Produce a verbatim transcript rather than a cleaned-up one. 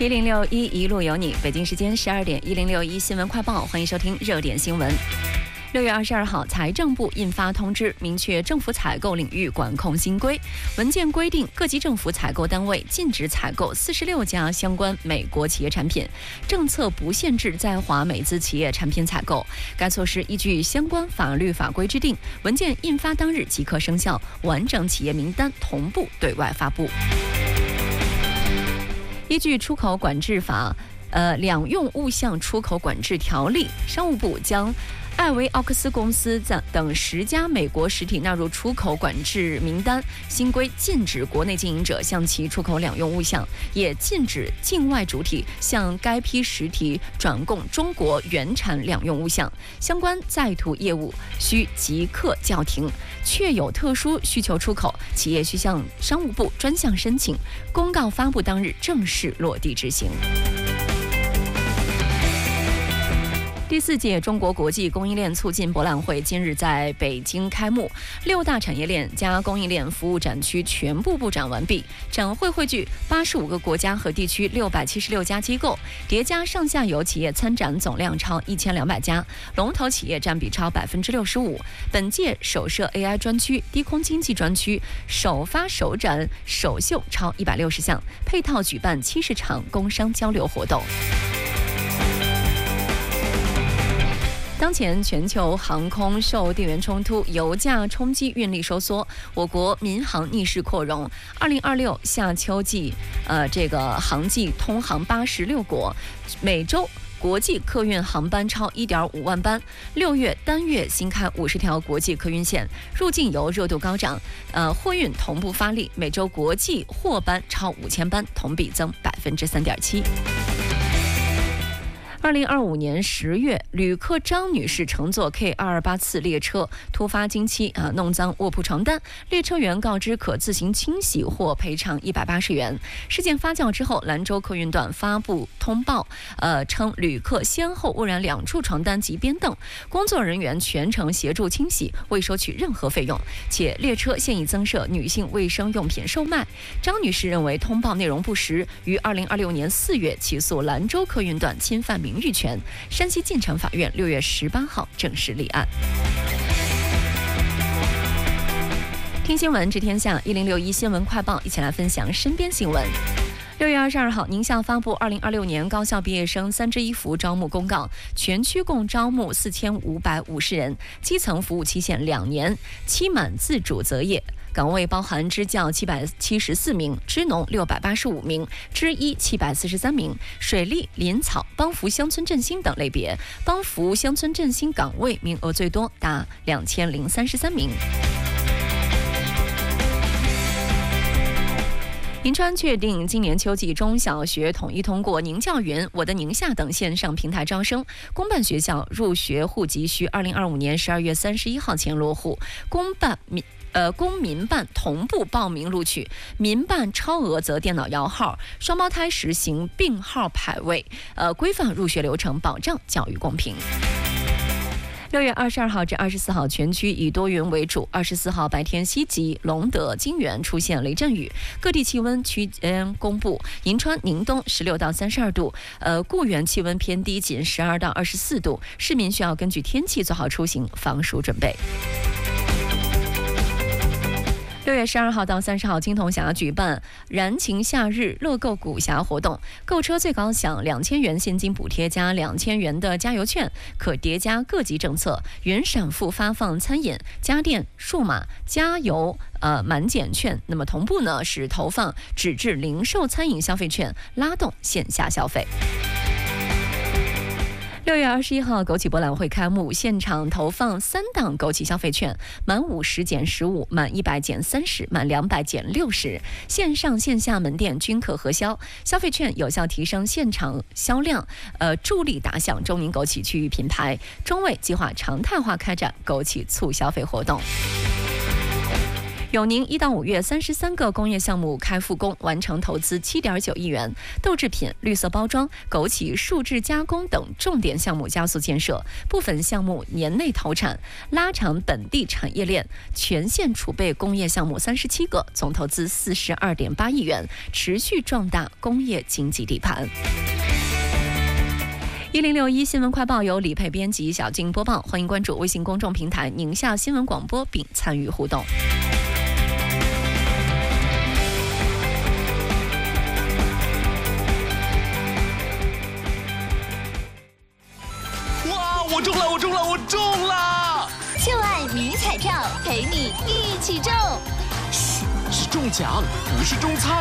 一零六一一路有你，北京时间十二点，一零六一新闻快报，欢迎收听热点新闻。六月二十二号，财政部印发通知，明确政府采购领域管控新规。文件规定，各级政府采购单位禁止采购四十六家相关美国企业产品，政策不限制在华美资企业产品采购。该措施依据相关法律法规制定，文件印发当日即刻生效，完整企业名单同步对外发布。依据出口管制法，呃，两用物项出口管制条例，商务部将艾维奥克斯公司等十家美国实体纳入出口管制名单。新规禁止国内经营者向其出口两用物项，也禁止境外主体向该批实体转供中国原产两用物项。相关在途业务需即刻叫停。确有特殊需求出口，企业需向商务部专项申请，公告发布当日正式落地执行。第四届中国国际供应链促进博览会今日在北京开幕，六大产业链加供应链服务展区全部布展完毕。展会汇聚八十五个国家和地区六百七十六家机构，叠加上下游企业参展总量超一千两百家，龙头企业占比超百分之六十五。本届首设 A I 专区、低空经济专区，首发首展首秀超一百六十项，配套举办七十场工商交流活动。当前全球航空受地缘冲突、油价冲击，运力收缩，我国民航逆势扩容。二零二六夏秋季，呃，这个航季通航八十六国，每周国际客运航班超一点五万班。六月单月新开五十条国际客运线，入境游热度高涨，呃，货运同步发力，每周国际货班超五千班，同比增百分之三点七。二零二五年十月，旅客张女士乘坐 K 二二八次列车突发经期啊，弄脏卧铺床单，列车员告知可自行清洗或赔偿一百八十元。事件发酵之后，兰州客运段发布通报，呃，称旅客先后污染两处床单及边凳，工作人员全程协助清洗，未收取任何费用，且列车现已增设女性卫生用品售卖。张女士认为通报内容不实，于二零二六年四月起诉兰州客运段侵犯名誉权。山西晋城法院六月十八号正式立案。听新闻知天下，一零六一新闻快报，一起来分享身边新闻。六月二十二号，宁夏发布二零二六年高校毕业生三支衣服招募公告，全区共招募四千五百五十人，基层服务期限两年，期满自主择业。岗位包含支教七百七十四名，支农六百八十五名，支医七百四十三名，水利、林草、帮扶乡村振兴等类别。帮扶乡村振兴岗位名额最多，达两千零三十三名。银川确定今年秋季中小学统一通过宁教云、我的宁夏等线上平台招生，公办学校入学户籍需二零二五年十二月三十一号前落户，公办民呃公民办同步报名录取，民办超额则电脑摇号，双胞胎实行并号排位，呃规范入学流程，保障教育公平。六月二十二号至二十四号，全区以多云为主。二十四号白天，西极、隆德、金源出现雷阵雨，各地气温区间公布：银川、宁东十六到三十二度，呃，固原气温偏低，仅十二到二十四度。市民需要根据天气做好出行防暑准备。六月十二号到三十号，金童峡举办燃情夏日乐购古峡活动，购车最高享两千元现金补贴加两千元的加油券，可叠加各级政策，原闪付发放餐饮、家电、数码、加油呃满减券。那么同步呢是投放纸质零售餐饮消费券，拉动线下消费。六月二十一号，枸杞博览会开幕，现场投放三档枸杞消费券，满五十减十五，满一百减三十，满两百减六十，线上线下门店均可核销。消费券有效提升现场销量，呃，助力打响中宁枸杞区域品牌。中卫计划常态化开展枸杞促消费活动。 永宁一到五月三十三个工业项目开复工，完成投资七点九亿元，豆制品、绿色包装、枸杞树脂加工等重点项目加速建设，部分项目年内投产，拉长本地产业链，全县储备工业项目三十七个，总投资四十二点八亿元，持续壮大工业经济地盘。一零六一新闻快报由李佩编辑，小静播报，欢迎关注微信公众平台宁夏新闻广播并参与互动。 哇，我中了，我中了，我中了！ 就爱迷彩票，陪你一起中。 嘘，是中奖，不是中猜。